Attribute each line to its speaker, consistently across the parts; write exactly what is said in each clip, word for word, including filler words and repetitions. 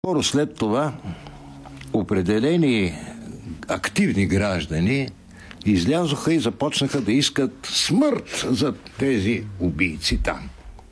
Speaker 1: Скоро след това определени активни граждани излязоха и започнаха да искат смърт за тези убийци там.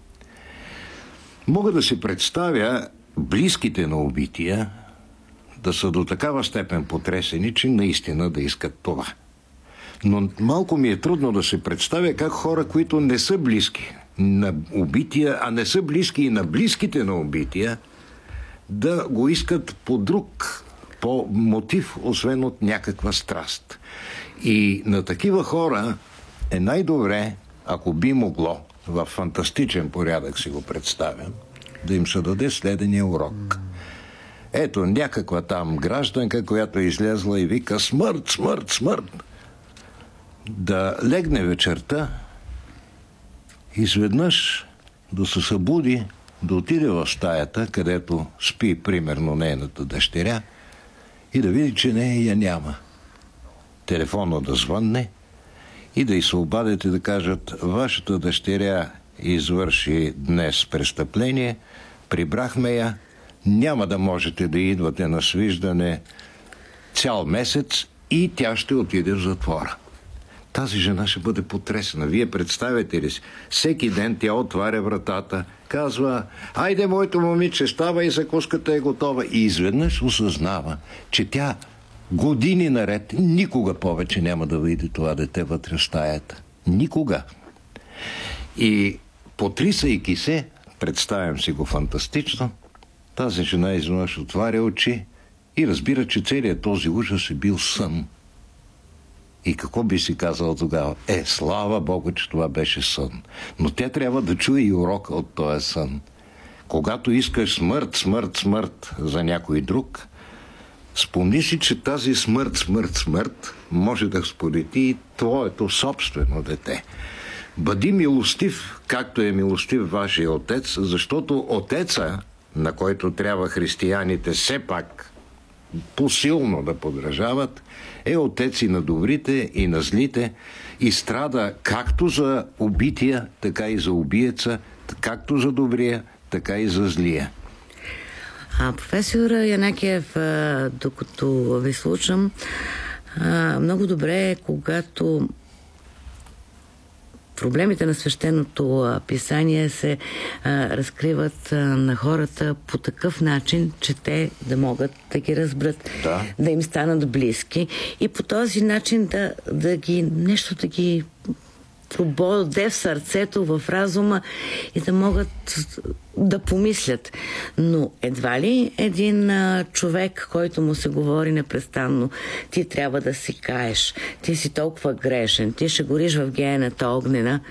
Speaker 1: Мога да си представя близките на убития да са до такава степен потресени, че наистина да искат това. Но малко ми е трудно да се представя как хора, които не са близки на убития, а не са близки и на близките на убития, да го искат по друг, по мотив, освен от някаква страст. И на такива хора е най-добре, ако би могло, в фантастичен порядък си го представям, да им се даде следения урок. Ето някаква там гражданка, която е излезла и вика смърт, смърт, смърт. Да легне вечерта, изведнъж да се събуди, да отиде в стаята, където спи примерно нейната дъщеря и да види, че нея я няма. Телефонно да звънне и да й се обадят и да кажат: вашата дъщеря извърши днес престъпление, прибрахме я, няма да можете да идвате на свиждане цял месец и тя ще отиде в затвора. Тази жена ще бъде потресена. Вие представете ли си? Всеки ден тя отваря вратата, казва: айде, моето момиче, става и закуската е готова. И изведнъж осъзнава, че тя години наред никога повече няма да види това дете вътре в стаята. Никога. И потрисайки се, представям си го фантастично, тази жена изведнъж отваря очи и разбира, че целият този ужас е бил сън. И какво би си казал тогава? Е, слава Богу, че това беше сън. Но тя трябва да чуе и урока от този сън. Когато искаш смърт, смърт, смърт за някой друг, спомни си, че тази смърт, смърт, смърт може да сполети и твоето собствено дете. Бъди милостив, както е милостив вашия отец, защото отеца, на който трябва християните все пак посилно да подражават, е отец и на добрите, и на злите, и страда както за убития, така и за убиеца, както за добрия, така и за злия.
Speaker 2: А, професор Янакиев, докато ви слушам, много добре е, когато проблемите на свещеното писание се а, разкриват а, на хората по такъв начин, че те да могат да ги разберат,
Speaker 1: да,
Speaker 2: да им станат близки и по този начин да, да ги, нещо да ги прободе в сърцето, в разума и да могат да помислят. Но едва ли един а, човек, който му се говори непрестанно: ти трябва да си каеш, ти си толкова грешен, ти ще гориш в геената огнена,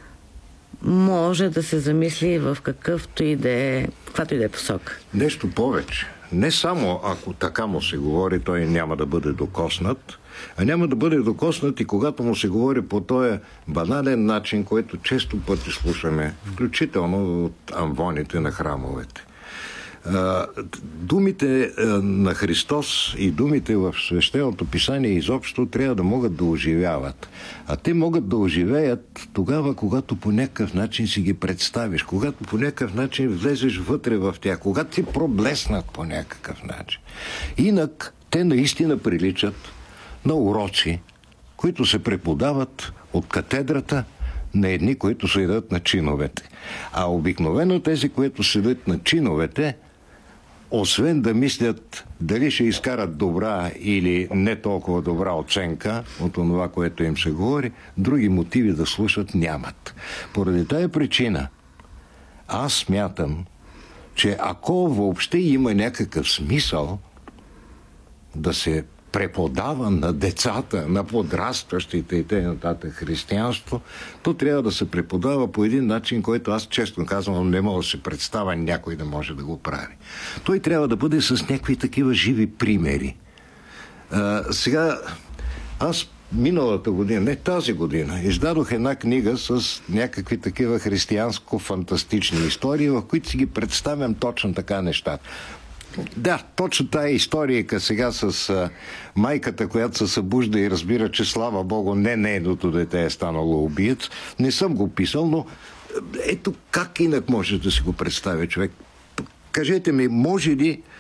Speaker 2: може да се замисли в какъвто и да е, каквато и да е посока.
Speaker 1: Нещо повече. Не само ако така му се говори, той няма да бъде докоснат, а няма да бъде докоснат и когато му се говори по този банален начин, който често пъти слушаме, включително от амвоните на храмовете. Думите на Христос и думите в свещеното писание изобщо трябва да могат да оживяват. А те могат да оживеят тогава, когато по някакъв начин си ги представиш, когато по някакъв начин влезеш вътре в тях, когато ти проблеснат по някакъв начин. Инак те наистина приличат на уроци, които се преподават от катедрата на едни, които седят на чиновете. А обикновено тези, които седят на чиновете, освен да мислят дали ще изкарат добра или не толкова добра оценка от това, което им се говори, други мотиви да слушат нямат. Поради тая причина аз смятам, че ако въобще има някакъв смисъл да се преподава на децата, на подрастващите и т.н. християнство, то трябва да се преподава по един начин, който аз честно казвам не мога да се представя някой да може да го прави. Той трябва да бъде с някакви такива живи примери. А, сега, аз миналата година, не тази година, издадох една книга с някакви такива християнско-фантастични истории, в които си ги представям точно така нещата. Да, точно тая история сега с а, майката, която се събужда и разбира, че слава Богу не нейното дете е станало убиец. Не съм го писал, но ето как инак може да си го представя човек. Кажете ми, може ли